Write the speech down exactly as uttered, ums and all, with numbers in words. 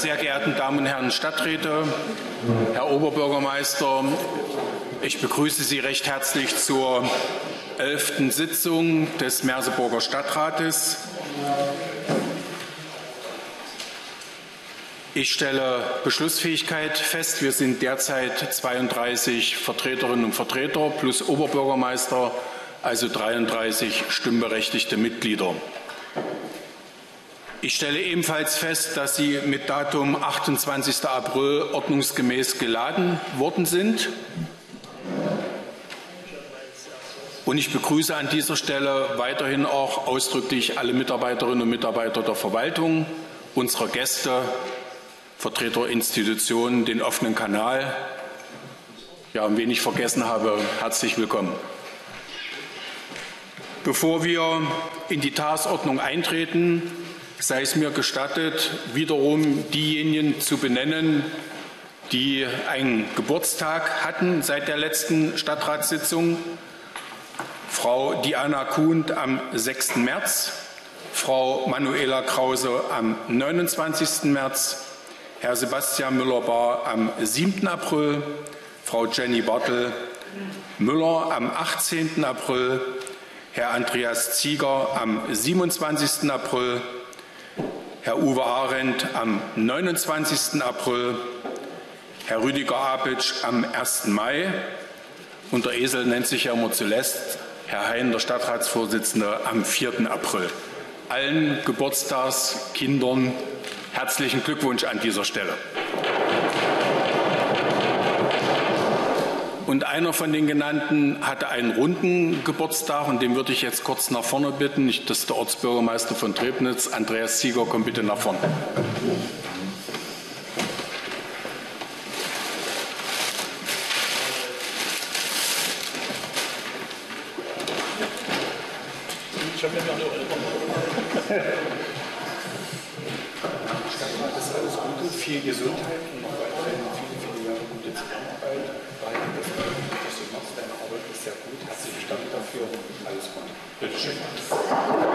sehr geehrten Damen und Herren Stadträte, Herr Oberbürgermeister, ich begrüße Sie recht herzlich zur elften Sitzung des Merseburger Stadtrates. Ich stelle Beschlussfähigkeit fest. Wir sind derzeit zweiunddreißig Vertreterinnen und Vertreter plus Oberbürgermeister, also dreiunddreißig stimmberechtigte Mitglieder. Ich stelle ebenfalls fest, dass Sie mit Datum achtundzwanzigsten April ordnungsgemäß geladen worden sind. Und ich begrüße an dieser Stelle weiterhin auch ausdrücklich alle Mitarbeiterinnen und Mitarbeiter der Verwaltung, unserer Gäste, Vertreter der Institutionen, den offenen Kanal. Ja, und wen ich vergessen habe, herzlich willkommen. Bevor wir in die Tagesordnung eintreten, sei es mir gestattet, wiederum diejenigen zu benennen, die einen Geburtstag hatten seit der letzten Stadtratssitzung. Frau Diana Kuhn am sechsten März, Frau Manuela Krause am neunundzwanzigsten März, Herr Sebastian Müller-Bahr am siebten April, Frau Jenny Bartel Müller am achtzehnten April, Herr Andreas Zieger am siebenundzwanzigsten April, Herr Uwe Arendt am neunundzwanzigsten April, Herr Rüdiger Apitsch am ersten Mai und der Esel nennt sich ja immer zuletzt, Herr Hein, der Stadtratsvorsitzende, am vierten April. Allen Geburtstagskindern herzlichen Glückwunsch an dieser Stelle. Und einer von den genannten hatte einen runden Geburtstag und den würde ich jetzt kurz nach vorne bitten. Das ist der Ortsbürgermeister von Trebnitz, Andreas Zieger, kommt bitte nach vorne. Stadtrat ist alles Gute, viel Gesundheit und noch weiterhin viele, viele Jahre gute Zusammenarbeit. Weiter das, was du machst, deine Arbeit ist sehr gut. Herzlichen Dank dafür. Alles Gute. Bitte schön.